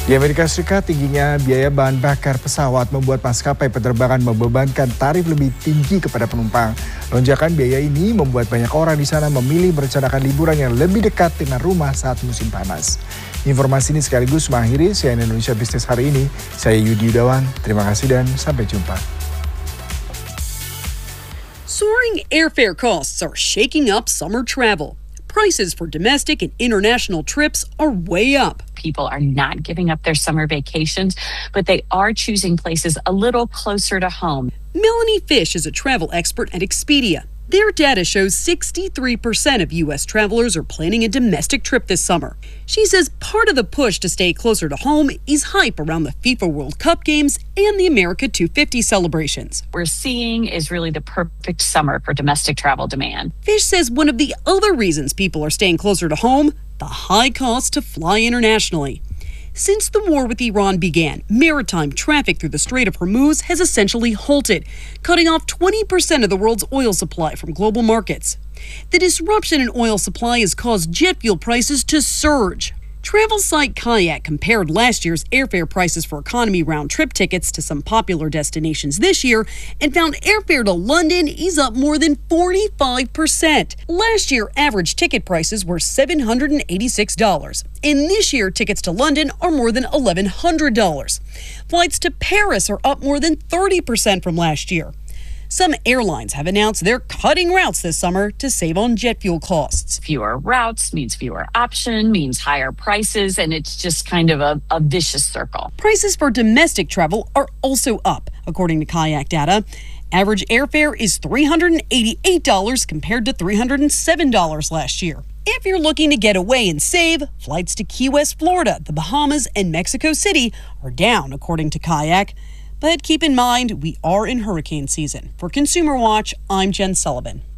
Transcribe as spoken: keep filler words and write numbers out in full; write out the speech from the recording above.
Di Amerika Serikat, tingginya biaya bahan bakar pesawat membuat maskapai penerbangan membebankan tarif lebih tinggi kepada penumpang. Lonjakan biaya ini membuat banyak orang di sana memilih merencanakan liburan yang lebih dekat dengan rumah saat musim panas. Informasi ini sekaligus mengakhiri C N N Indonesia Bisnis hari ini. Saya Yudi Yudawan, terima kasih dan sampai jumpa. Soaring airfare costs are shaking up summer travel. Prices for domestic and international trips are way up. People are not giving up their summer vacations, but they are choosing places a little closer to home. Melanie Fish is a travel expert at Expedia. Their data shows sixty-three percent of U S travelers are planning a domestic trip this summer. She says part of the push to stay closer to home is hype around the FIFA World Cup games and the America two fifty celebrations. We're seeing is really the perfect summer for domestic travel demand. Fish says one of the other reasons people are staying closer to home, the high cost to fly internationally. Since the war with Iran began, maritime traffic through the Strait of Hormuz has essentially halted, cutting off twenty percent of the world's oil supply from global markets. The disruption in oil supply has caused jet fuel prices to surge. Travel site Kayak compared last year's airfare prices for economy round-trip tickets to some popular destinations this year and found airfare to London is up more than forty-five percent. Last year, average ticket prices were seven hundred eighty-six dollars. And this year, tickets to London are more than eleven hundred dollars. Flights to Paris are up more than thirty percent from last year. Some airlines have announced they're cutting routes this summer to save on jet fuel costs. Fewer routes means fewer options, means higher prices, and it's just kind of a, a vicious circle. Prices for domestic travel are also up, according to Kayak data. Average airfare is three hundred eighty-eight dollars compared to three hundred seven dollars last year. If you're looking to get away and save, flights to Key West, Florida, the Bahamas, and Mexico City are down, according to Kayak. But keep in mind, we are in hurricane season. For Consumer Watch, I'm Jen Sullivan.